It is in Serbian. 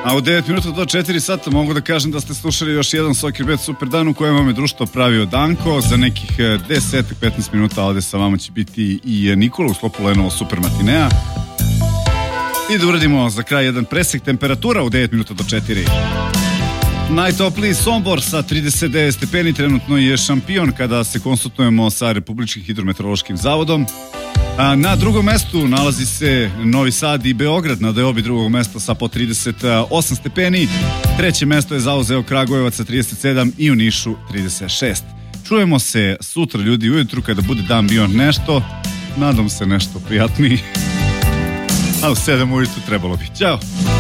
A u 9 minuta do 4 sata mogu da kažem da ste slušali još jedan Soccer Bet Super dan u kojem vam je društvo pravio Danko. Za nekih 10-15 minuta ovde sa vama će biti i Nikola u sklopu Lenovo Super Matinea. I da uradimo za kraj jedan presek temperatura u 9 minuta do 4. Najtopliji Sombor sa 39 stepeni trenutno je šampion kada se konsultujemo sa Republičkim hidrometeorološkim zavodom. Na drugom mestu nalazi se Novi Sad i Beograd na deobi drugog mesta sa po 38 stepeni. Treće mesto je zauzeo Kragujevac sa 37 i u Nišu 36. Čujemo se sutra ljudi ujutru kada bude dan bio nešto, nadam se nešto prijatniji. A u 7 ujutru trebalo bi. Ćao!